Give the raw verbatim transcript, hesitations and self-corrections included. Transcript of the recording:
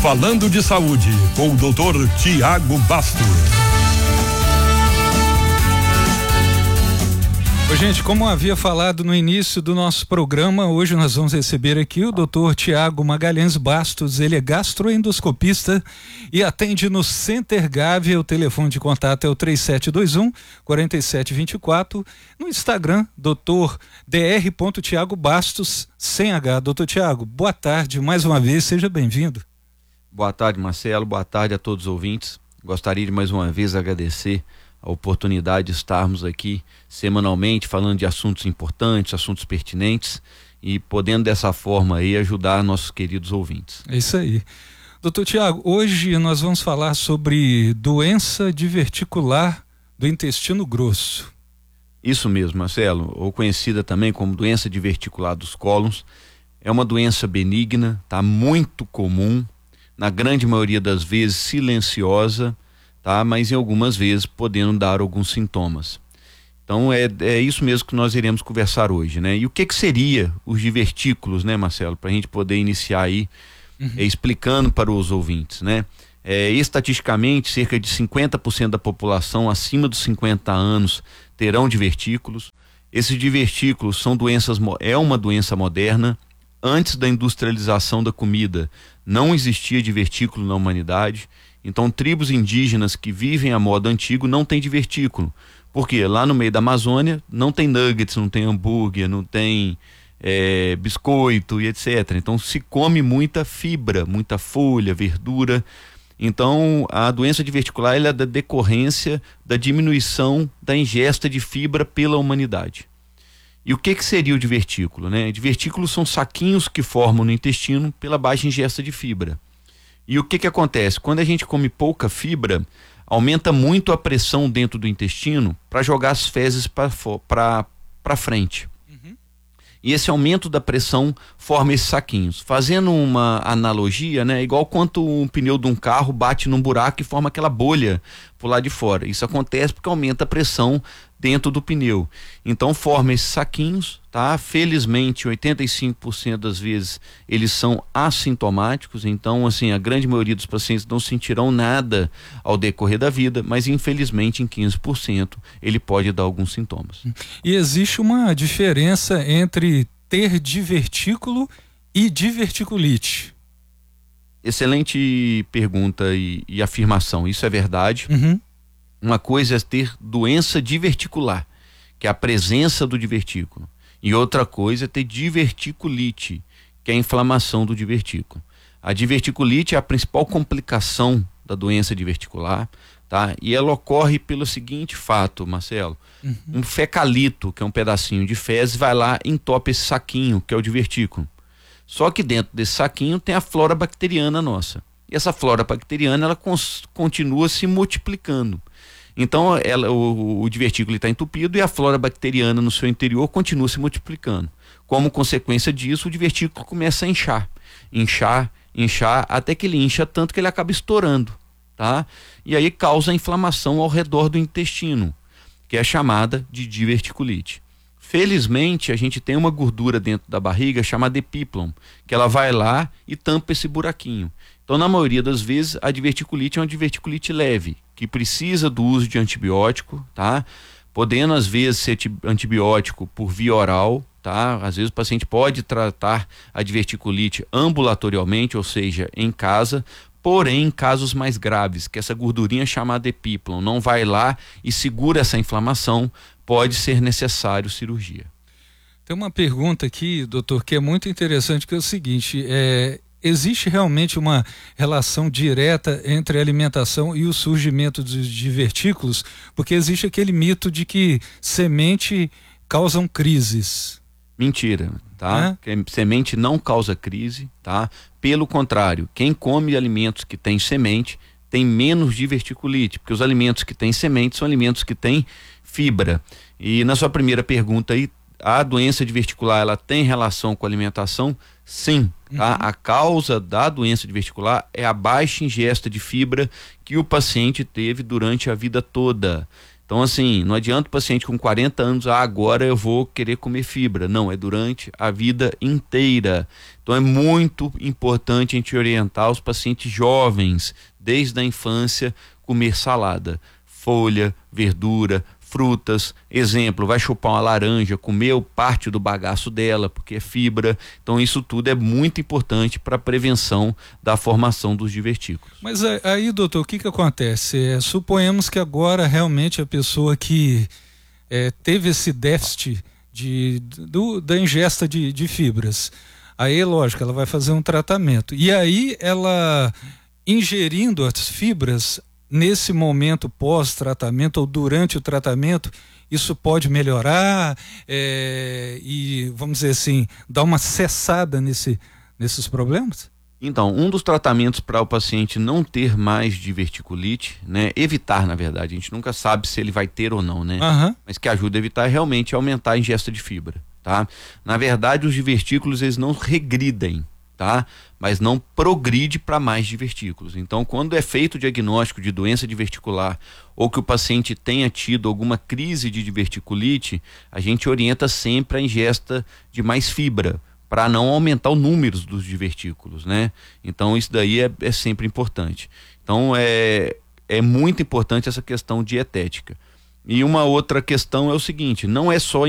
Falando de Saúde, com o doutor Tiago Bastos. Ô, gente, como havia falado no início do nosso programa, hoje nós vamos receber aqui o doutor Tiago Magalhães Bastos. Ele é gastroendoscopista e atende no Center Gávea. O telefone de contato é o três sete dois um, quatro sete dois quatro. No Instagram, doutor dr ponto Tiago Bastos, sem H. Doutor Tiago, boa tarde mais uma vez, seja bem-vindo. Boa tarde, Marcelo, boa tarde a todos os ouvintes. Gostaria de mais uma vez agradecer a oportunidade de estarmos aqui semanalmente falando de assuntos importantes, assuntos pertinentes e podendo dessa forma aí ajudar nossos queridos ouvintes. É isso aí. Doutor Tiago, hoje nós vamos falar sobre doença diverticular do intestino grosso. Isso mesmo, Marcelo, ou conhecida também como doença diverticular dos cólons. É uma doença benigna, tá? Muito comum, na grande maioria das vezes silenciosa, tá? Mas em algumas vezes podendo dar alguns sintomas. Então é, é isso mesmo que nós iremos conversar hoje, né? E o que que seria os divertículos, né, Marcelo? Para a gente poder iniciar aí, uhum. é, explicando para os ouvintes, né? É, estatisticamente, cerca de cinquenta por cento da população acima dos cinquenta anos terão divertículos. Esses divertículos são doenças, é uma doença moderna. Antes da industrialização da comida, não existia divertículo na humanidade. Então, tribos indígenas que vivem a modo antigo não têm divertículo. Porque lá no meio da Amazônia não tem nuggets, não tem hambúrguer, não tem é, biscoito e etcétera. Então, se come muita fibra, muita folha, verdura. Então, a doença diverticular ela é da decorrência da diminuição da ingesta de fibra pela humanidade. E o que que seria o divertículo, né? Divertículos são saquinhos que formam no intestino pela baixa ingesta de fibra. E o que que acontece? Quando a gente come pouca fibra, aumenta muito a pressão dentro do intestino para jogar as fezes para para frente. Uhum. E esse aumento da pressão forma esses saquinhos. Fazendo uma analogia, né? Igual quando um pneu de um carro bate num buraco e forma aquela bolha por lá de fora. Isso acontece porque aumenta a pressão dentro do pneu. Então forma esses saquinhos, tá? Felizmente oitenta e cinco por cento das vezes eles são assintomáticos, então assim, a grande maioria dos pacientes não sentirão nada ao decorrer da vida, mas infelizmente em quinze por cento ele pode dar alguns sintomas. E existe uma diferença entre ter divertículo e diverticulite? Excelente pergunta e, e afirmação, isso é verdade. Uhum. Uma coisa é ter doença diverticular, que é a presença do divertículo. E outra coisa é ter diverticulite, que é a inflamação do divertículo. A diverticulite é a principal complicação da doença diverticular, tá? E ela ocorre pelo seguinte fato, Marcelo. Uhum. Um fecalito, que é um pedacinho de fezes, vai lá e entope esse saquinho, que é o divertículo. Só que dentro desse saquinho tem a flora bacteriana nossa. E essa flora bacteriana, ela cons- continua se multiplicando. Então ela, o, o divertículo está entupido e a flora bacteriana no seu interior continua se multiplicando. Como consequência disso, o divertículo começa a inchar, inchar, inchar, até que ele incha tanto que ele acaba estourando, tá? E aí causa inflamação ao redor do intestino, que é chamada de diverticulite. Felizmente, a gente tem uma gordura dentro da barriga chamada epíplon, que ela vai lá e tampa esse buraquinho. Então, na maioria das vezes, a diverticulite é uma diverticulite leve, que precisa do uso de antibiótico, tá? Podendo, às vezes, ser antibiótico por via oral, tá? Às vezes o paciente pode tratar a diverticulite ambulatorialmente, ou seja, em casa, porém, em casos mais graves, que essa gordurinha chamada epíplon não vai lá e segura essa inflamação, pode ser necessário cirurgia. Tem uma pergunta aqui, doutor, que é muito interessante, que é o seguinte, é... existe realmente uma relação direta entre a alimentação e o surgimento de divertículos? Porque existe aquele mito de que semente causam crises. Mentira, tá? É? Semente não causa crise, tá? Pelo contrário, quem come alimentos que têm semente tem menos diverticulite, porque os alimentos que têm semente são alimentos que têm fibra. E na sua primeira pergunta aí, a doença diverticular, ela tem relação com a alimentação? Sim, tá? Uhum. A causa da doença diverticular é a baixa ingesta de fibra que o paciente teve durante a vida toda. Então, assim, não adianta o paciente com quarenta anos, ah, agora eu vou querer comer fibra. Não, é durante a vida inteira. Então, é muito importante a gente orientar os pacientes jovens, desde a infância, comer salada, folha, verdura, frutas. Exemplo, vai chupar uma laranja, comer parte do bagaço dela, porque é fibra. Então, isso tudo é muito importante para a prevenção da formação dos divertículos. Mas aí, doutor, o que que acontece? É, suponhamos que agora realmente a pessoa que é, teve esse déficit de, do, da ingesta de, de fibras, aí, lógico, ela vai fazer um tratamento. E aí, ela ingerindo as fibras, nesse momento pós-tratamento ou durante o tratamento, isso pode melhorar é, e, vamos dizer assim, dar uma cessada nesse, nesses problemas? Então, um dos tratamentos para o paciente não ter mais diverticulite, né, evitar, na verdade, a gente nunca sabe se ele vai ter ou não, né? Uhum. Mas que ajuda a evitar é realmente aumentar a ingesta de fibra, tá? Na verdade, os divertículos, eles não regridem, tá? Mas não progride para mais divertículos. Então, quando é feito o diagnóstico de doença diverticular ou que o paciente tenha tido alguma crise de diverticulite, a gente orienta sempre a ingesta de mais fibra, para não aumentar o número dos divertículos, né? Então, isso daí é, é sempre importante. Então, é, é muito importante essa questão dietética. E uma outra questão é o seguinte, não é só